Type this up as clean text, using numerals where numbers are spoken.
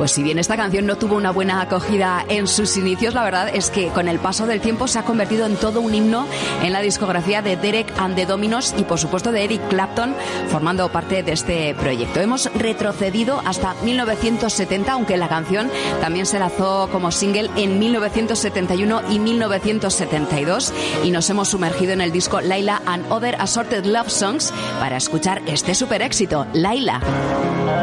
Pues si bien esta canción no tuvo una buena acogida en sus inicios, la verdad es que con el paso del tiempo se ha convertido en todo un himno en la discografía de Derek and the Dominos y por supuesto de Eric Clapton, formando parte de este proyecto. Hemos retrocedido hasta 1970, aunque la canción también se lanzó como single en 1971 y 1972, y nos hemos sumergido en el disco Laila and Other Assorted Love Songs para escuchar este super éxito, Laila.